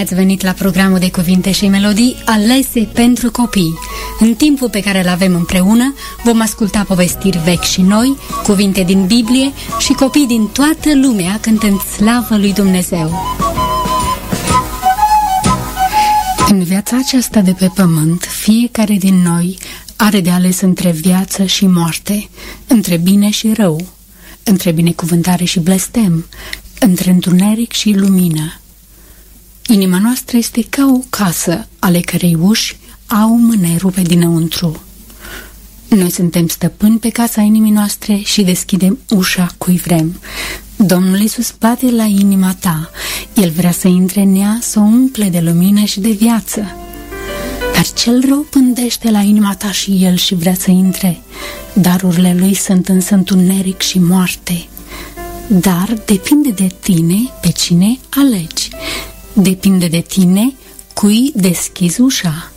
ați venit la programul de cuvinte și melodii alese pentru copii. În timpul pe care îl avem împreună, vom asculta povestiri vechi și noi, cuvinte din Biblie și copii din toată lumea cântând slavă lui Dumnezeu. În viața aceasta de pe pământ, fiecare din noi are de ales între viață și moarte, între bine și rău, între binecuvântare și blestem, între întuneric și lumină. Inima noastră este ca o casă, ale cărei uși au mânerul pe dinăuntru. Noi suntem stăpâni pe casa inimii noastre și deschidem ușa cui vrem. Domnul Iisus bate la inima ta. El vrea să intre în ea, să o umple de lumină și de viață. Dar cel rău pândește la inima ta și el și vrea să intre. Darurile lui sunt însă întuneric și moarte. Dar depinde de tine pe cine alegi. Depinde de tine cui deschizi ușa.